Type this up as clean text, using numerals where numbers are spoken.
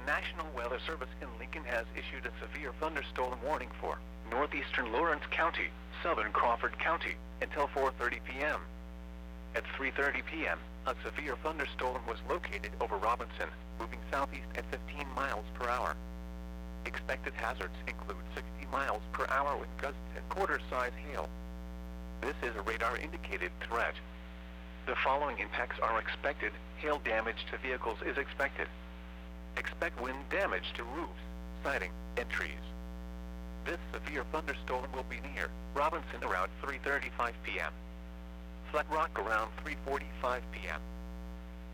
National Weather Service in Lincoln has issued a severe thunderstorm warning for northeastern Lawrence County, southern Crawford County, until 4:30 p.m. At 3:30 p.m., a severe thunderstorm was located over Robinson, moving southeast at 15 miles per hour. Expected hazards include 60 miles per hour with gusts and quarter-size hail. This is a radar-indicated threat. The following impacts are expected. Hail damage to vehicles is expected. Expect wind damage to roofs, siding, and trees. This severe thunderstorm will be near Robinson around 3:35 p.m. Flat Rock around 3:45 p.m.